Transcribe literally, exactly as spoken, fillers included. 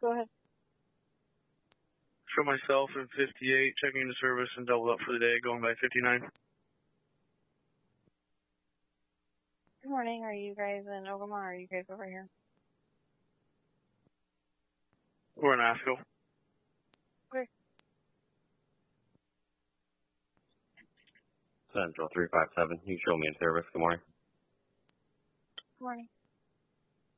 Go ahead. Show myself in fifty-eight, checking into service and double up for the day, going by fifty-nine. Good morning. Are you guys in Ogama or are you guys over here? We're in Asco. Okay. Central three five seven. You show me in service. Good morning. Good morning.